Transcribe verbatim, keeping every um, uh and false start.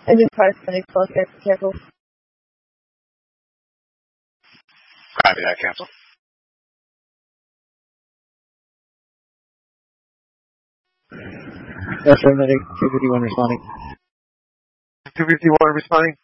Engine corresponding closer, careful. Copy that, cancel. Affirmative, two fifty-one responding. two fifty-one responding.